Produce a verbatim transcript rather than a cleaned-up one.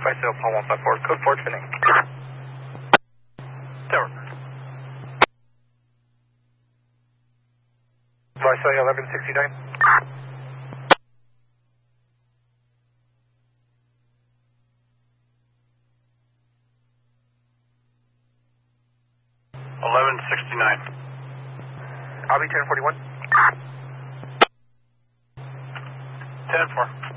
Viceroy Palm one five four, code four spinning. Tower. Viceroy eleven sixty-nine. eleven sixty-nine. I'll be ten forty-one. ten four.